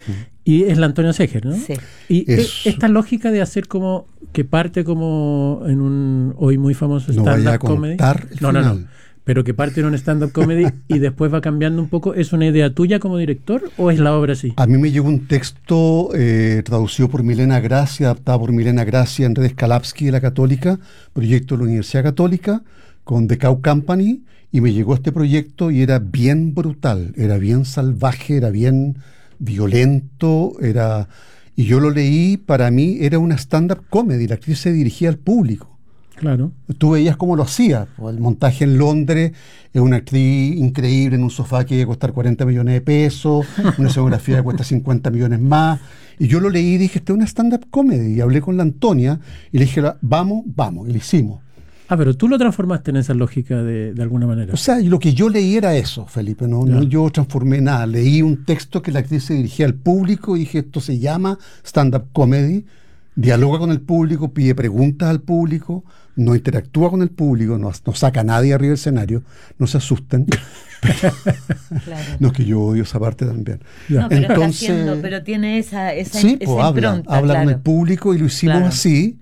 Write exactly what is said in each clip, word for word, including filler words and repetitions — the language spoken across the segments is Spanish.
Y es la Antonia Seger, ¿no? Sí. Y Es- esta lógica de hacer como que parte como en un hoy muy famoso No vaya a stand-up comedy. contar el No, no, no. final. Pero que parte en un stand-up comedy y después va cambiando un poco. ¿Es una idea tuya como director o es la obra así? A mí me llegó un texto eh, traducido por Milena Gracia, adaptado por Milena Gracia en Redes Kalapsky de la Católica, proyecto de la Universidad Católica, con The Cow Company, y me llegó este proyecto y era bien brutal, era bien salvaje, era bien violento, era... y yo lo leí, para mí era una stand-up comedy, la actriz se dirigía al público. Claro. Tú veías cómo lo hacía. El montaje en Londres es una actriz increíble en un sofá que iba a costar cuarenta millones de pesos, una escenografía que cuesta cincuenta millones más. Y yo lo leí y dije, esto es una stand-up comedy. Y hablé con la Antonia y le dije, vamos, vamos. Y lo hicimos. Ah, pero tú lo transformaste en esa lógica de, de alguna manera. O sea, y lo que yo leí era eso, Felipe. No, no yo transformé nada. Leí un texto que la actriz se dirigía al público y dije, esto se llama stand-up comedy. Dialoga con el público, pide preguntas al público, no interactúa con el público, no, no saca a nadie arriba del escenario, no se asusten. Claro. No, es que yo odio esa parte también. Ya. No, pero, está Entonces, haciendo- pero tiene esa, esa, sí, esa pues habla, impronta, habla claro. con el público y lo hicimos Claro. así.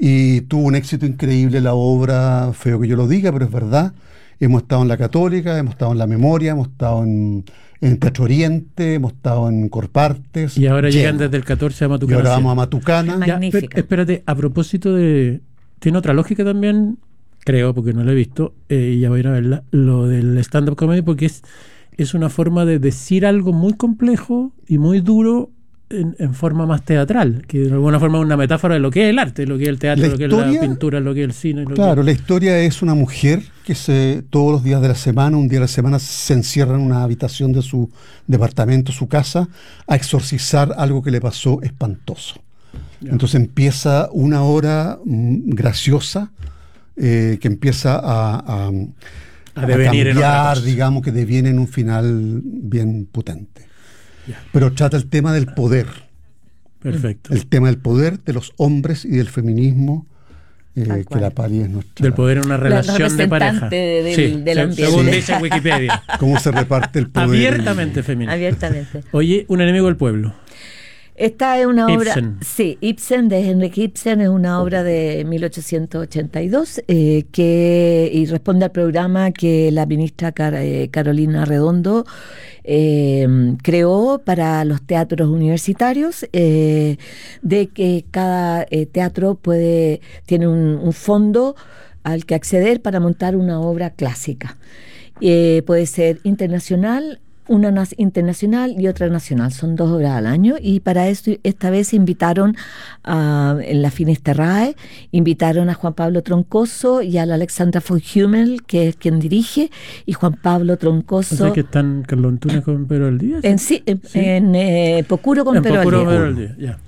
Y tuvo un éxito increíble la obra, feo que yo lo diga, pero es verdad. Hemos estado en la Católica, hemos estado en la Memoria, hemos estado en, en Teatro Oriente, hemos estado en Corpartes. Y ahora lleno. llegan desde el catorce a Y Matucana. ahora vamos a siete. Matucana. Ya, Magnífica. pero espérate, a propósito de... Tiene otra lógica también, creo, porque no la he visto, eh, y ya voy a ir a verla, lo del stand-up comedy, porque es, es una forma de decir algo muy complejo y muy duro en, en forma más teatral, que de alguna forma es una metáfora de lo que es el arte, lo que es el teatro, La lo que es historia- la pintura, lo que es el cine. Lo Claro, que... la historia es una mujer que se todos los días de la semana, un día de la semana, se encierra en una habitación de su departamento, su casa, a exorcizar algo que le pasó espantoso. Ya. Entonces empieza una hora mm, graciosa eh, que empieza a, a, A devenir en otra cambiar, cosa. digamos, que deviene en un final bien potente. Ya. Pero trata el tema del poder, Perfecto. el tema del poder de los hombres y del feminismo, eh, Tal que cual. la Pali es nuestra... Del poder en una relación de pareja. representante del- Sí, del se- ambiente. según dice Wikipedia. Cómo se reparte el poder. Abiertamente femenino. Abiertamente. Oye, un enemigo del pueblo. Esta es una obra, Ibsen. sí, Ibsen, de Henrik Ibsen, es una obra de mil ochocientos ochenta y dos eh, que y responde al programa que la ministra Car- eh, Carolina Redondo eh, creó para los teatros universitarios, eh, de que cada eh, teatro puede tiene un, un fondo al que acceder para montar una obra clásica. Eh, puede ser internacional, una nas- internacional y otra nacional. Son dos obras al año y para eso esta vez invitaron a, en la Finisterrae, invitaron a Juan Pablo Troncoso y a la Alexandra von Hummel, que es quien dirige, y Juan Pablo O Troncoso sea que están Carlos Antunes con Pedro del Día. en, sí, en, Sí. en, eh, Pocuro con En Pedro Pocuro Aldea. Pedro del Día, ya.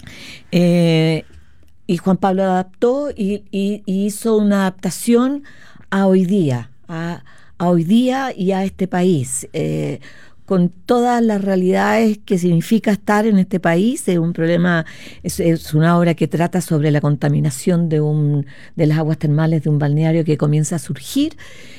Eh, y Juan Pablo adaptó y, y- y hizo una adaptación a hoy día, a, a hoy día y a este país, eh, con todas las realidades que significa estar en este país. Es un problema, es, es una obra que trata sobre la contaminación de, un, de las aguas termales de un balneario que comienza a surgir.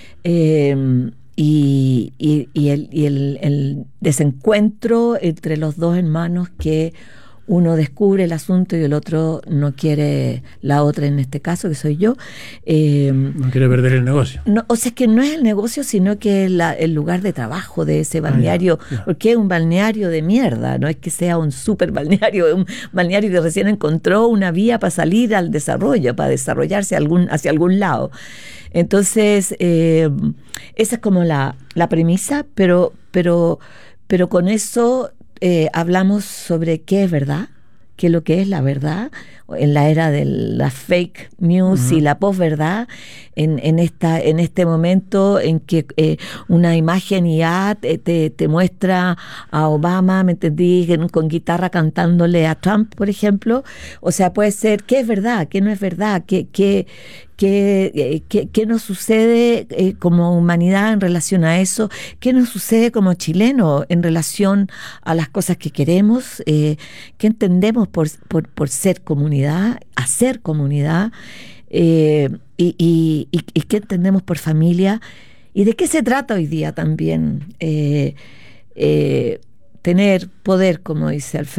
eh, y, y- y el, y el- el desencuentro entre los dos hermanos, que uno descubre el asunto y el otro no quiere, la otra en este caso, que soy yo. eh, No quiere perder el negocio. no, o sea, es que no es el negocio, sino que es la- el lugar de trabajo de ese balneario, ya, ya. porque es un balneario de mierda, no es que sea un super balneario, es un balneario que recién encontró una vía para salir al desarrollo, para desarrollarse algún, hacia algún lado. Entonces, eh, esa es como la, la premisa, pero, pero, pero con eso eh, hablamos sobre qué es verdad, qué es lo que es la verdad, en la era de la fake news Ujú. y la posverdad, en, en, esta, en este momento en que eh, una imagen I A te, te, te muestra a Obama, ¿me entendí?, con, con guitarra cantándole a Trump, por ejemplo. O sea, puede ser qué es verdad, qué no es verdad, qué, qué, qué, eh, qué, qué nos sucede eh, como humanidad en relación a eso, qué nos sucede como chileno en relación a las cosas que queremos, eh, qué entendemos por, por, por ser comunidad, hacer comunidad, eh, y, y, y, y qué entendemos por familia, y de qué se trata hoy día también, eh, eh, tener poder, como dice Alfredo.